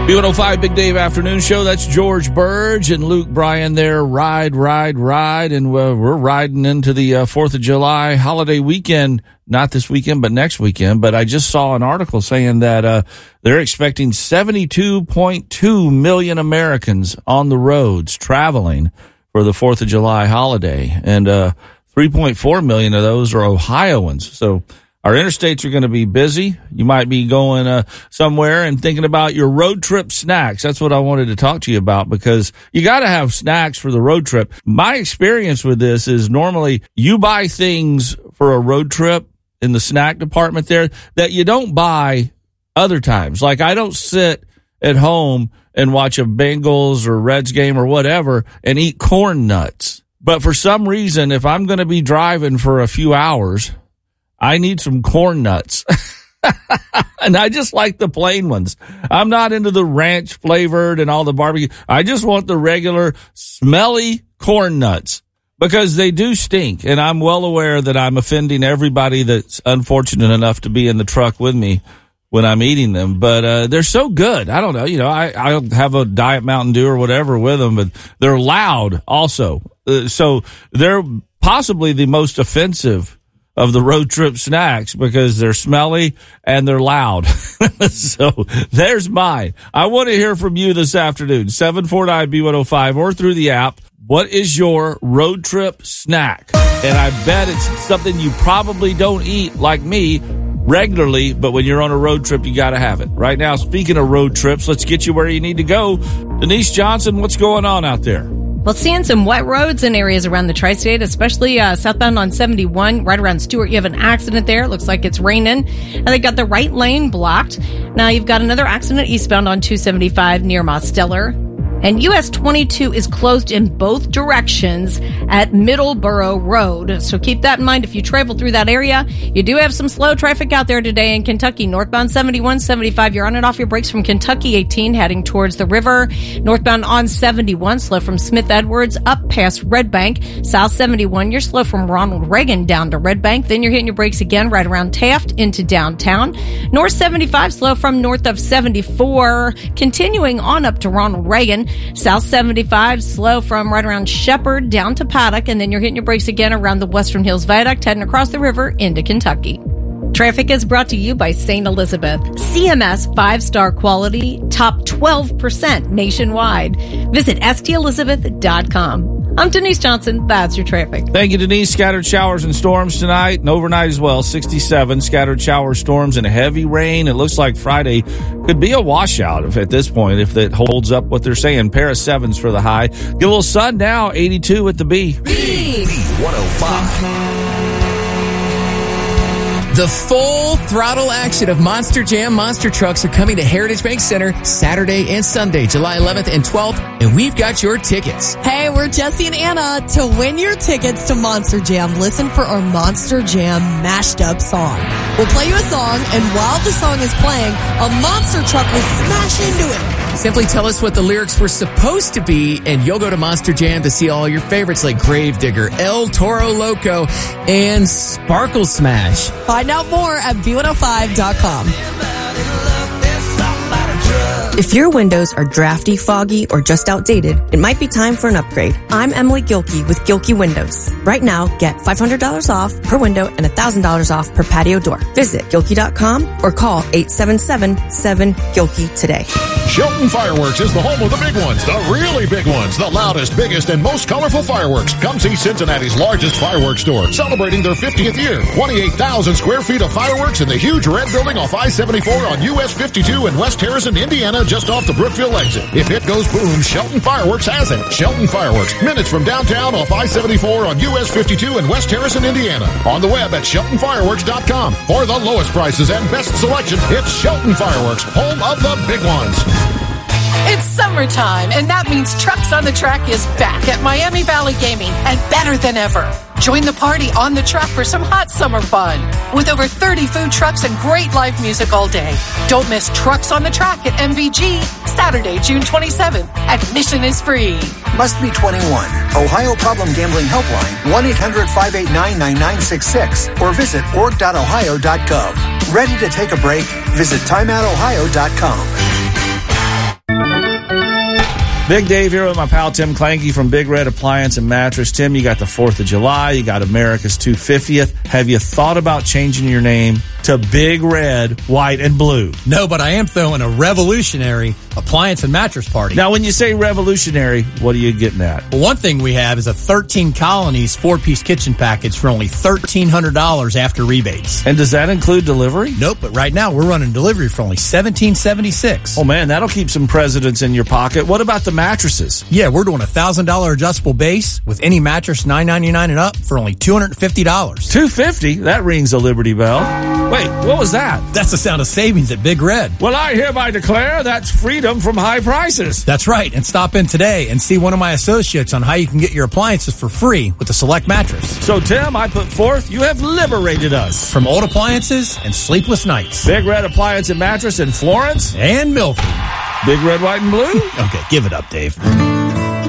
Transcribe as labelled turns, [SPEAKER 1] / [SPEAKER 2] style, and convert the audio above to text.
[SPEAKER 1] B105 Big Dave Afternoon Show. That's George Burge and Luke Bryan there. Ride. And we're riding into the 4th of July holiday weekend. Not this weekend, but next weekend. But I just saw an article saying that they're expecting 72.2 million Americans on the roads traveling for the 4th of July holiday. And 3.4 million of those are Ohioans. So our interstates are going to be busy. You might be going somewhere and thinking about your road trip snacks. That's what I wanted to talk to you about, because you got to have snacks for the road trip. My experience with this is normally you buy things for a road trip in the snack department there that you don't buy other times. Like, I don't sit at home and watch a Bengals or Reds game or whatever and eat corn nuts. But for some reason, if I'm going to be driving for a few hours, I need some corn nuts. And I just like the plain ones. I'm not into the ranch flavored and all the barbecue. I just want the regular smelly corn nuts, because they do stink. And I'm well aware that I'm offending everybody that's unfortunate enough to be in the truck with me when I'm eating them. But they're so good. I don't know. You know, I have a Diet Mountain Dew or whatever with them, but they're loud also. So they're possibly the most offensive of the road trip snacks, because they're smelly and they're loud. So there's mine. I want to hear from you this afternoon, 749-B105 or through the app. What is your road trip snack? And I bet it's something you probably don't eat like me regularly, but when you're on a road trip, you got to have it. Right now, speaking of road trips, let's get you where you need to go. Denise Johnson, what's going on out there?
[SPEAKER 2] Well, seeing some wet roads in areas around the tri-state, especially southbound on 71, right around Stewart. You have an accident there. It looks like it's raining. And they got the right lane blocked. Now you've got another accident eastbound on 275 near Mosteller. And US 22 is closed in both directions at Middleborough Road. So keep that in mind if you travel through that area. You do have some slow traffic out there today in Kentucky. Northbound 71, 75, you're on and off your brakes from Kentucky 18 heading towards the river. Northbound on 71, slow from Smith Edwards up past Red Bank. South 71, you're slow from Ronald Reagan down to Red Bank. Then you're hitting your brakes again right around Taft into downtown. North 75, slow from north of 74, continuing on up to Ronald Reagan. South 75, slow from right around Shepherd down to Paddock, and then you're hitting your brakes again around the Western Hills Viaduct, heading across the river into Kentucky. Traffic is brought to you by St. Elizabeth. CMS 5-star quality, top 12% nationwide. Visit stelizabeth.com. I'm Denise Johnson. That's your traffic.
[SPEAKER 1] Thank you, Denise. Scattered showers and storms tonight and overnight as well. 67 scattered showers, storms, and heavy rain. It looks like Friday could be a washout at this point if it holds up what they're saying. Pair of 7s for the high. Get a little sun now, 82 at the B.
[SPEAKER 3] B105. The full throttle action of Monster Jam monster trucks are coming to Heritage Bank Center Saturday and Sunday, July 11th and 12th, and we've got your tickets.
[SPEAKER 4] Hey, we're Jesse and Anna. To win your tickets to Monster Jam, listen for our Monster Jam mashed up song. We'll play you a song, and while the song is playing, a monster truck will smash into it.
[SPEAKER 3] Simply tell us what the lyrics were supposed to be, and you'll go to Monster Jam to see all your favorites like Gravedigger, El Toro Loco, and Sparkle Smash.
[SPEAKER 4] Find out more at B105.com.
[SPEAKER 5] If your windows are drafty, foggy, or just outdated, it might be time for an upgrade. I'm Emily Gilkey with Gilkey Windows. Right now, get $500 off per window and $1,000 off per patio door. Visit Gilkey.com or call 877-7-GILKEY today.
[SPEAKER 6] Shelton Fireworks is the home of the big ones, the really big ones, the loudest, biggest, and most colorful fireworks. Come see Cincinnati's largest fireworks store, celebrating their 50th year. 28,000 square feet of fireworks in the huge red building off I-74 on US 52 in West Harrison, Indiana, just off the Brookville exit. If it goes boom, Shelton Fireworks has it. Shelton Fireworks, minutes from downtown off I-74 on US 52 in West Harrison, Indiana. On the web at SheltonFireworks.com. For the lowest prices and best selection, it's Shelton Fireworks, home of the big ones.
[SPEAKER 7] It's summertime, and that means Trucks on the Track is back at Miami Valley Gaming and better than ever. Join the party on the truck for some hot summer fun. With over 30 food trucks and great live music all day. Don't miss Trucks on the Track at MVG, Saturday, June 27th. Admission is free.
[SPEAKER 8] Must be 21. Ohio Problem Gambling Helpline, 1-800-589-9966. Or visit org.ohio.gov. Ready to take a break? Visit timeoutohio.com.
[SPEAKER 1] Big Dave here with my pal Tim Clanky from Big Red Appliance and Mattress. Tim, you got the 4th of July. You got America's 250th. Have you thought about changing your name to Big Red, White, and Blue?
[SPEAKER 9] No, but I am throwing a revolutionary appliance and mattress party.
[SPEAKER 1] Now, when you say revolutionary, what are you getting at?
[SPEAKER 9] Well, one thing we have is a 13 Colonies 4-piece kitchen package for only $1,300 after rebates.
[SPEAKER 1] And does that include delivery?
[SPEAKER 9] Nope, but right now we're running delivery for only $1,776.
[SPEAKER 1] Oh, man, that'll keep some presidents in your pocket. What about the mattresses?
[SPEAKER 9] Yeah, we're doing a $1,000 adjustable base with any mattress $999 and up for only $250.
[SPEAKER 1] $250? That rings a Liberty Bell. Wait, what was that?
[SPEAKER 9] That's the sound of savings at Big Red.
[SPEAKER 1] Well, I hereby declare that's freedom from high prices.
[SPEAKER 9] That's right, and stop in today and see one of my associates on how you can get your appliances for free with a Select mattress.
[SPEAKER 1] So, Tim, I put forth, you have liberated us.
[SPEAKER 9] From old appliances and sleepless nights.
[SPEAKER 1] Big Red Appliance and Mattress in Florence
[SPEAKER 9] and Milford.
[SPEAKER 1] Big Red, White, and Blue?
[SPEAKER 9] Okay, give it up, Dave.